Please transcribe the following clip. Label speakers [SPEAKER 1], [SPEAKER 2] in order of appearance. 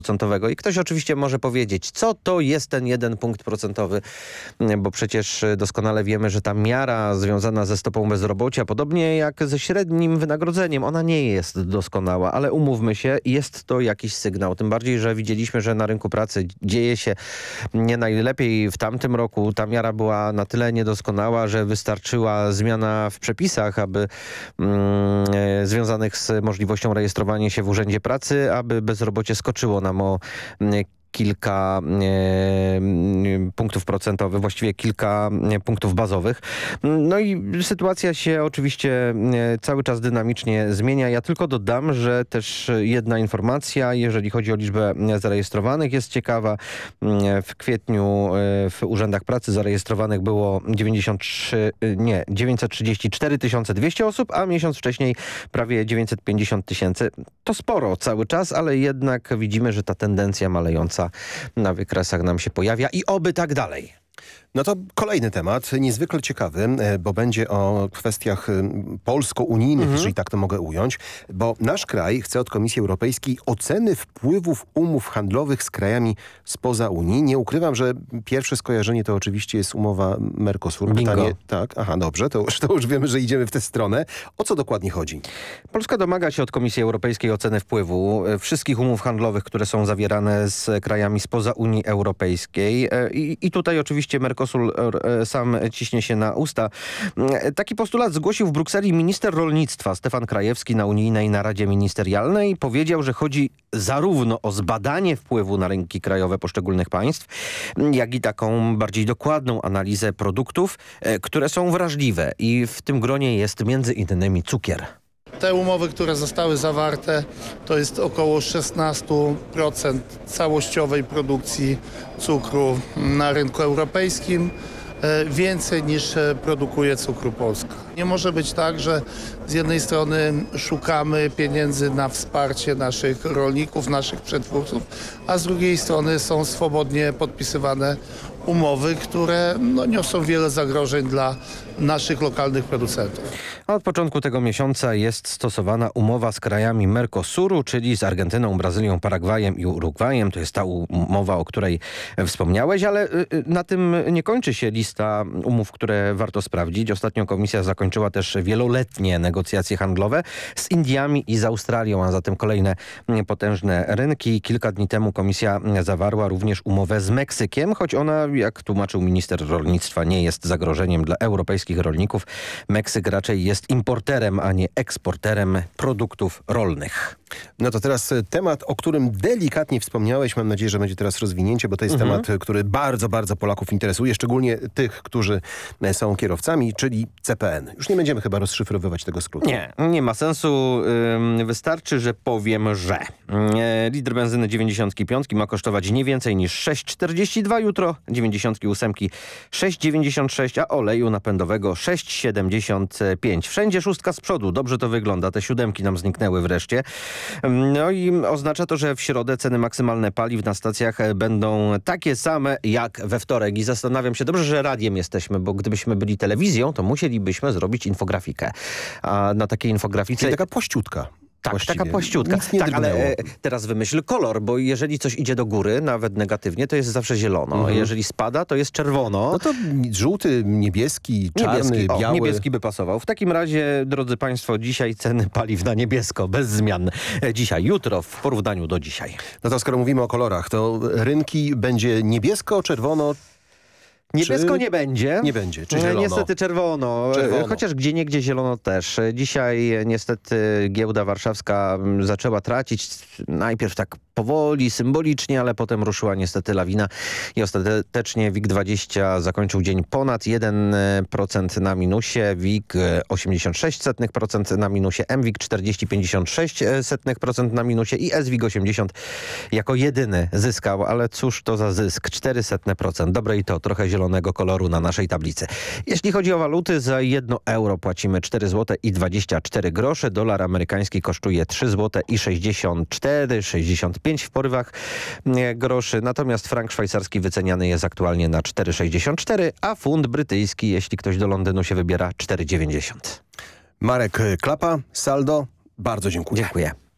[SPEAKER 1] procentowego. I ktoś oczywiście może powiedzieć, co to jest ten 1 punkt procentowy, bo przecież doskonale wiemy, że ta miara związana ze stopą bezrobocia, podobnie jak ze średnim wynagrodzeniem, ona nie jest doskonała, ale umówmy się, jest to jakiś sygnał. Tym bardziej, że widzieliśmy, że na rynku pracy dzieje się nie najlepiej w tamtym roku. Ta miara była na tyle niedoskonała, że wystarczyła zmiana w przepisach, aby związanych z możliwością rejestrowania się w Urzędzie Pracy, aby bezrobocie skoczyło nam o kilka punktów procentowych, właściwie kilka punktów bazowych. No i sytuacja się oczywiście cały czas dynamicznie zmienia. Ja tylko dodam, że też jedna informacja, jeżeli chodzi o liczbę zarejestrowanych, jest ciekawa. W kwietniu w urzędach pracy zarejestrowanych było 934 200 osób, a miesiąc wcześniej prawie 950 000. To sporo cały czas, ale jednak widzimy, że ta tendencja malejąca na wykresach nam się pojawia i oby tak dalej.
[SPEAKER 2] No to kolejny temat, niezwykle ciekawy, bo będzie o kwestiach polsko-unijnych, jeżeli tak to mogę ująć, bo nasz kraj chce od Komisji Europejskiej oceny wpływów umów handlowych z krajami spoza Unii. Nie ukrywam, że pierwsze skojarzenie to oczywiście jest umowa Mercosur.
[SPEAKER 1] Bingo.
[SPEAKER 2] Pytanie, tak, aha, dobrze, to już wiemy, że idziemy w tę stronę. O co dokładnie chodzi?
[SPEAKER 1] Polska domaga się od Komisji Europejskiej oceny wpływu wszystkich umów handlowych, które są zawierane z krajami spoza Unii Europejskiej. I tutaj oczywiście Mercosur sam ciśnie się na usta. Taki postulat zgłosił w Brukseli minister rolnictwa Stefan Krajewski na unijnej naradzie ministerialnej. Powiedział, że chodzi zarówno o zbadanie wpływu na rynki krajowe poszczególnych państw, jak i taką bardziej dokładną analizę produktów, które są wrażliwe. I w tym gronie jest między innymi cukier.
[SPEAKER 3] Te umowy, które zostały zawarte, to jest około 16% całościowej produkcji cukru na rynku europejskim. Więcej niż produkuje cukru Polska. Nie może być tak, że z jednej strony szukamy pieniędzy na wsparcie naszych rolników, naszych przetwórców, a z drugiej strony są swobodnie podpisywane umowy, które niosą wiele zagrożeń dla naszych lokalnych producentów.
[SPEAKER 1] Od początku tego miesiąca jest stosowana umowa z krajami Mercosuru, czyli z Argentyną, Brazylią, Paragwajem i Urugwajem. To jest ta umowa, o której wspomniałeś, ale na tym nie kończy się lista umów, które warto sprawdzić. Ostatnio komisja zakończyła też wieloletnie negocjacje handlowe z Indiami i z Australią, a zatem kolejne potężne rynki. Kilka dni temu komisja zawarła również umowę z Meksykiem, choć ona, jak tłumaczył minister rolnictwa, nie jest zagrożeniem dla europejskich rolników. Meksyk raczej jest importerem, a nie eksporterem produktów rolnych.
[SPEAKER 2] No to teraz temat, o którym delikatnie wspomniałeś. Mam nadzieję, że będzie teraz rozwinięcie, bo to jest temat, który bardzo, bardzo Polaków interesuje, szczególnie tych, którzy są kierowcami, czyli CPN. Już nie będziemy chyba rozszyfrowywać tego skrótu.
[SPEAKER 1] Nie ma sensu. Wystarczy, że powiem, że litr benzyny 95 ma kosztować nie więcej niż 6,42 jutro, 98 6,96, a oleju napędowego 6,75. Wszędzie szóstka z przodu. Dobrze to wygląda. Te siódemki nam zniknęły wreszcie. No i oznacza to, że w środę ceny maksymalne paliw na stacjach będą takie same jak we wtorek. I zastanawiam się, dobrze, że radiem jesteśmy, bo gdybyśmy byli telewizją, to musielibyśmy zrobić infografikę. A na takiej infografice...
[SPEAKER 2] Czyli taka pościutka.
[SPEAKER 1] Tak,
[SPEAKER 2] właściwie.
[SPEAKER 1] taka płaściutka.
[SPEAKER 2] Nic nie
[SPEAKER 1] tak,
[SPEAKER 2] drgnęło.
[SPEAKER 1] ale teraz wymyśl kolor, bo jeżeli coś idzie do góry, nawet negatywnie, to jest zawsze zielono. Jeżeli spada, to jest czerwono.
[SPEAKER 2] No to żółty, niebieski, czarny, biały.
[SPEAKER 1] Niebieski by pasował. W takim razie, drodzy państwo, dzisiaj ceny paliw na niebiesko, bez zmian. Dzisiaj, jutro w porównaniu do dzisiaj.
[SPEAKER 2] No to skoro mówimy o kolorach, to rynki będzie niebiesko, czerwono,
[SPEAKER 1] Niebiesko nie będzie.
[SPEAKER 2] Nie będzie, czy zielono?
[SPEAKER 1] Niestety czerwono. Chociaż gdzieniegdzie zielono też. Dzisiaj niestety giełda warszawska zaczęła tracić. Najpierw tak powoli, symbolicznie, ale potem ruszyła niestety lawina i ostatecznie WIG20 zakończył dzień ponad 1% na minusie, WIG 86% na minusie, MWIG 40,56% na minusie i SWIG 80 jako jedyny zyskał, ale cóż to za zysk, 0,04%. Dobre i to, trochę zielonego koloru na naszej tablicy. Jeśli chodzi o waluty, za 1 euro płacimy 4 zł i 24 grosze, dolar amerykański kosztuje 3 zł i 64,65 w porywach groszy, natomiast frank szwajcarski wyceniany jest aktualnie na 4,64, a funt brytyjski, jeśli ktoś do Londynu się wybiera, 4,90.
[SPEAKER 2] Marek Klapa, Saldo, bardzo dziękuję.
[SPEAKER 1] Dziękuję.